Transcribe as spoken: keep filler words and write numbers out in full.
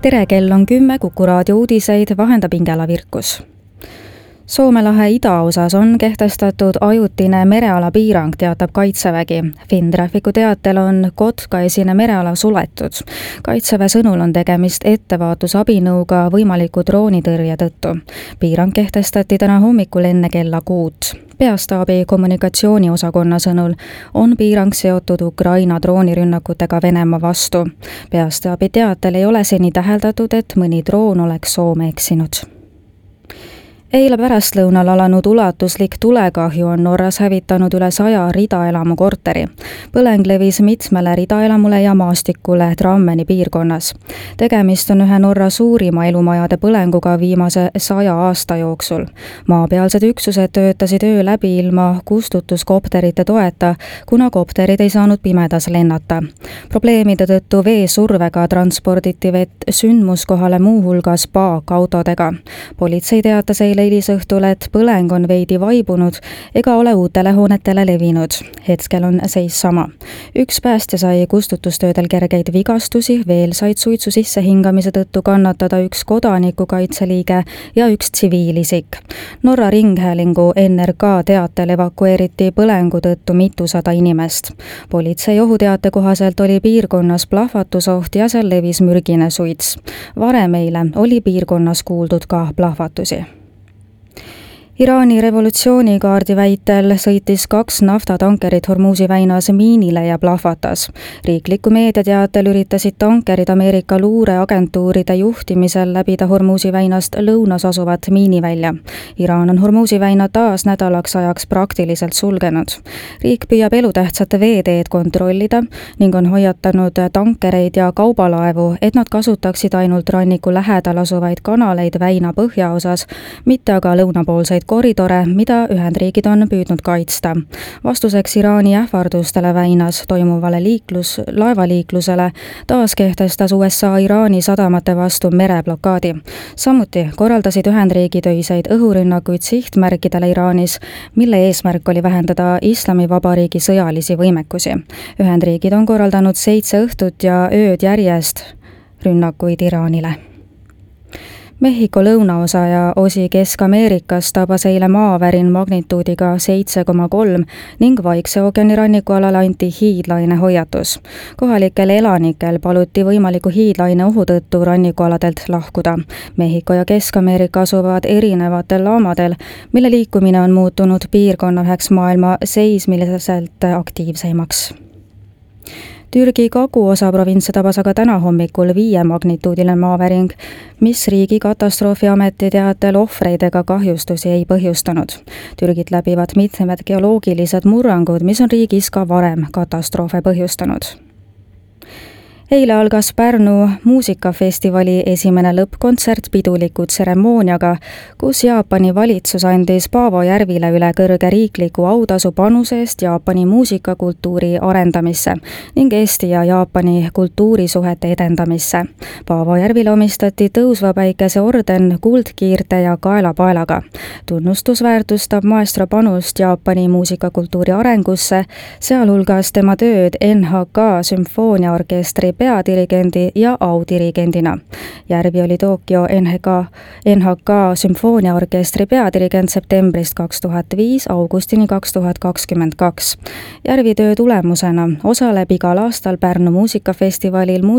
tere, kell on kümme, Kuku raadio uudiseid vahendab Ingela Virkus. Soome lahe idaosas on kehtestatud ajutine mereala piirang, teatab Kaitsevägi. Finntrafficu teatel on Kotkaesine mereala suletud. Kaitseväe sõnul on tegemist ettevaatusabinõuga võimaliku droonitõrje tõttu. Piirang kehtestati täna hommikul enne kella kuut. Peastaabi kommunikatsiooniosakonna sõnul on piirang seotud Ukraina droonirünnakutega Venemaa vastu. Peastaabi teatel ei ole seni täheldatud, et mõni droon oleks Soome eksinud. Eile pärastlõunal alanud ulatuslik tulekahju on Norras hävitanud üle saja ridaelamu korteri. Põleng levis mitmele ridaelamule ja maastikule Drammeni piirkonnas. Tegemist on ühe Norra suurima elumajade põlenguga viimase saja aasta jooksul. Maapealsed üksused töötasid öö läbi ilma kustutuskopterite toeta, kuna kopterid ei saanud pimedas lennata. Probleemide tõttu veesurvega transporditi vett sündmuskohale muuhulgas paakautodega. Politsei teatas eile hilisõhtul, et põleng on veidi vaibunud ega ole uutele hoonetele levinud. Hetkel on seis sama. Üks päästja sai kustutustöödel kergeid vigastusi, veel said suitsu sissehingamise tõttu kannatada üks kodanikukaitseliige ja üks tsiviilisik. Norra Ringhäälingu N R K teatel evakueeriti põlengu tõttu mitusada inimest. Politsei ohuteate kohaselt oli piirkonnas plahvatusoht ja seal levis mürgine suits. Varem eile oli piirkonnas kuuldud ka plahvatusi. Iraani revolutsioonikaardi väitel sõitis kaks naftatankerit Hormuzi väinas miinile ja plahvatas. Riikliku meediateatel üritasid tankerid Ameerika luureagentuuride juhtimisel läbida Hormuzi väinast lõunas asuvat miinivälja. Iraan on Hormuzi väina taas nädalaks ajaks praktiliselt sulgenud. Riik püüab elutähtsate veeteed kontrollida ning on hoiatanud tankereid ja kaubalaevu, et nad kasutaksid ainult ranniku lähedal asuvaid kanaleid väina põhjaosas, mitte aga lõunapoolseid koridore, mida Ühendriigid on püüdnud kaitsta. Vastuseks Iraani ähvardustele väinas toimuvale liiklus, laevaliiklusele taas kehtestas U S A Iraani sadamate vastu mereblokaadi. Samuti korraldasid Ühendriigid öiseid õhurünnakuid sihtmärkidele Iraanis, mille eesmärk oli vähendada Islamivabariigi sõjalisi võimekusi. Ühendriigid on korraldanud seitse õhtut ja ööd järjest rünnakuid Iraanile. Mehhiko lõunaosa ja osi Kesk-Ameerikas tabas eile maavärin magnituudiga seitse koma kolm ning Vaikse ookeani rannikualale anti hiidlaine hoiatus. Kohalikel elanikel paluti võimaliku hiidlaine ohu tõttu rannikualadelt lahkuda. Mehhiko ja Kesk-Ameerika asuvad erinevatel laamadel, mille liikumine on muutunud piirkonna üheks maailma seismiliselt aktiivseimaks. Türgi Kagu-osa provintsi tabas aga täna hommikul viie magnituudiline maaväring, mis riigi katastroofiameti teatel ohvreid ega kahjustusi ei põhjustanud. Türgit läbivad mitmed geoloogilised murrangud, mis on riigis ka varem katastroofe põhjustanud. Eile algas Pärnu muusikafestivali esimene lõppkontsert piduliku tseremooniaga, kus Jaapani valitsus andis Paavo Järvile üle kõrge riikliku autasu panuse eest Jaapani muusikakultuuri arendamisse ning Eesti ja Jaapani kultuurisuhete edendamisse. Paavo Järvile omistati tõusva päikese orden kuldkiirte ja kaelapaelaga. Tunnustus väärtustab maestro panust Jaapani muusikakultuuri arengusse, sealhulgas tema tööd N H K sümfooniaorkestri peadirigendi ja audirigendina. Järvi oli Tokyo N H K sümfooniaorkestri peadirigent septembrist kaks tuhat viis augustini kaks tuhat kakskümmend kaks. Järvi töö tulemusena osaleb igal aastal Pärnu muusikafestivalil